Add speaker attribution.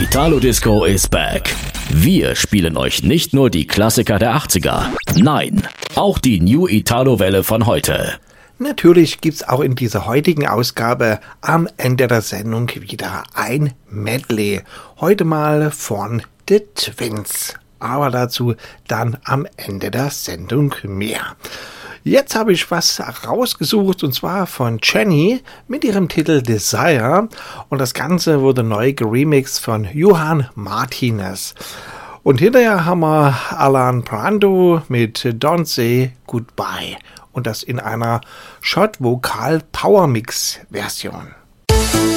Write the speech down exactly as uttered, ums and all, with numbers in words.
Speaker 1: Italo Disco is back. Wir spielen euch nicht nur die Klassiker der achtziger, nein, auch die New Italo-Welle von heute.
Speaker 2: Natürlich gibt's auch in dieser heutigen Ausgabe am Ende der Sendung wieder ein Medley. Heute mal von The Twins. Aber dazu dann am Ende der Sendung mehr. Jetzt habe ich was rausgesucht und zwar von Jenny mit ihrem Titel Desire und das Ganze wurde neu geremixed von Johan Martinez. Und hinterher haben wir Alan Brando mit Don't Say Goodbye und das in einer Shot-Vokal-Power-Mix-Version.